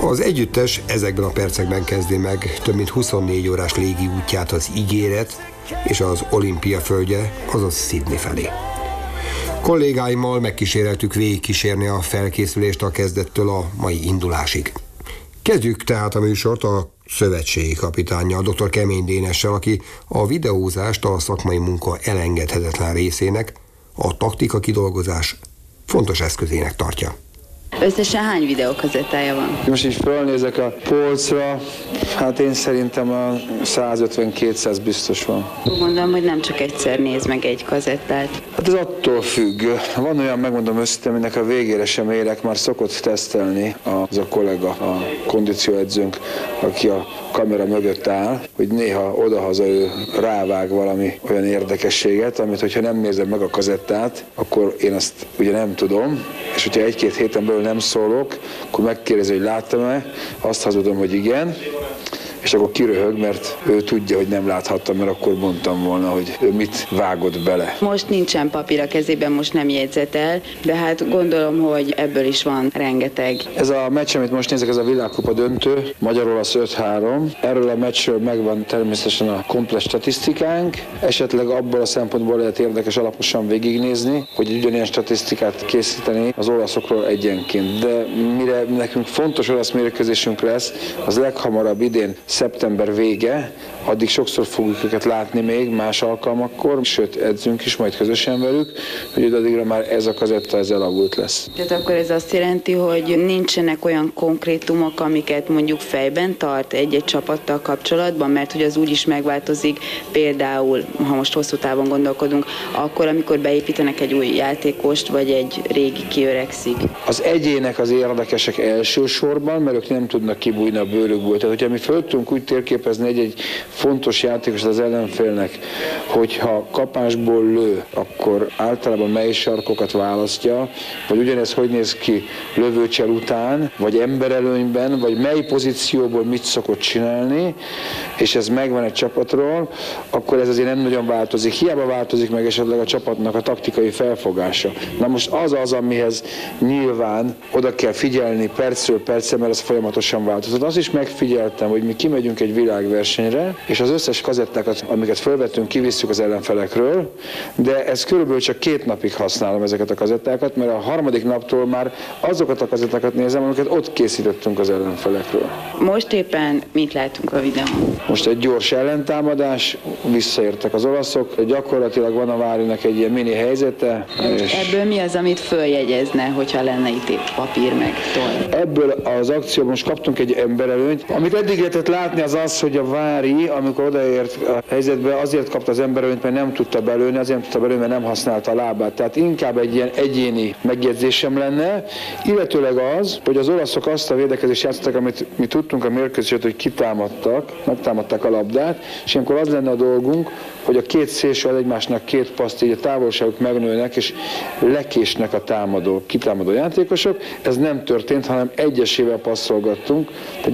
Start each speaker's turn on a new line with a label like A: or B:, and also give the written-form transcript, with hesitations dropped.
A: Az együttes ezekben a percekben kezdi meg több mint 24 órás légi útját az Ígéret és az Olimpia földje, azaz Sydney felé. Kollégáimmal megkíséreltük végigkísérni a felkészülést a kezdettől a mai indulásig. Kezdjük tehát a műsort a szövetségi kapitánnyal, dr. Kemény Dénessel, aki a videózást a szakmai munka elengedhetetlen részének, a taktika kidolgozás fontos eszközének tartja.
B: Összesen hány videókazettája van?
C: Most így fölnézek a polcra, hát én szerintem a 150-200 biztos van.
B: Gondolom, hogy nem csak egyszer néz meg egy kazettát.
C: Hát ez attól függ. Van olyan, megmondom őszintén, aminek a végére sem érek, már szokott tesztelni az a kollega, a kondícióedzőnk, aki a kamera mögött áll, hogy néha odahaza ő rávág valami olyan érdekességet, amit hogyha nem nézem meg a kazettát, akkor én azt ugye nem tudom, és hogyha egy-két héten belül nem szólok, akkor megkérdezi, hogy láttam-e, azt hazudom, hogy igen, és akkor kiröhög, mert ő tudja, hogy nem láthattam, mert akkor mondtam volna, hogy ő mit vágott bele.
B: Most nincsen papír a kezében, most nem jegyzetel, de hát gondolom, hogy ebből is van rengeteg.
C: Ez a meccs, amit most nézek, ez a világkupa döntő, Magyar-Olasz 5-3. Erről a meccsről megvan természetesen a komplet statisztikánk, esetleg abból a szempontból lehet érdekes alaposan végignézni, hogy ugyanilyen statisztikát készíteni az olaszokról egyenként. De mire nekünk fontos olasz mérkőzésünk lesz, az leghamarabb idén szeptember vége, addig sokszor fogjuk őket látni még más alkalmakkor, sőt edzünk is majd közösen velük, hogy addigra már ez a kazetta ez elavult lesz.
B: Tehát akkor ez azt jelenti, hogy nincsenek olyan konkrétumok, amiket mondjuk fejben tart egy-egy csapattal kapcsolatban, mert hogy az úgy is megváltozik, például, ha most hosszú távon gondolkodunk, akkor, amikor beépítenek egy új játékost, vagy egy régi kiöregszik.
C: Az egyének az érdekesek elsősorban, mert ők nem tudnak kibújni a bőrükből. Tehát, hogyha mi föl tudunk úgy térképezni egy fontos játékos az ellenfélnek, hogyha kapásból lő, akkor általában mely sarkokat választja, vagy ugyanez hogy néz ki lövőcsel után, vagy emberelőnyben, vagy mely pozícióból mit szokott csinálni, és ez megvan egy csapatról, akkor ez azért nem nagyon változik. Hiába változik meg esetleg a csapatnak a taktikai felfogása. Na most az, amihez nyilván oda kell figyelni percről percre, mert ez folyamatosan változott. Azt is megfigyeltem, hogy mi kimegyünk egy világversenyre, és az összes kazettákat, amiket felvettünk, kivisszük az ellenfelekről, de ez körülbelül csak 2 napig használom ezeket a kazettákat, mert a harmadik naptól már azokat a kazettákat nézem, amiket ott készítettünk az ellenfelekről.
B: Most éppen mit látunk a videón?
C: Most egy gyors ellentámadás, visszaértek az olaszok, gyakorlatilag van a Várinak egy ilyen mini helyzete.
B: És ebből mi az, amit följegyezne, hogyha lenne itt épp papír meg toll?
C: Ebből az akcióban most kaptunk egy emberelőnyt. Amit eddig lehetett látni az, hogy a Vári, amikor odaért a helyzetbe, azért kapta az emberelőnyt, mert nem tudta belőni, azért nem tudta belőni, mert nem használta a lábát. Tehát inkább egy ilyen egyéni megjegyzésem lenne, illetőleg az, hogy az olaszok azt a védekezést játszottak, amit mi tudtunk a mérkőzését, hogy kitámadtak, megtámadták a labdát, és ilyenkor az lenne a dolgunk, hogy a 2 szélső egymásnak 2 paszt, így a távolságok megnőnek, és lekésnek a kitámadó játékosok. Ez nem történt, hanem egyesével passzolgattunk.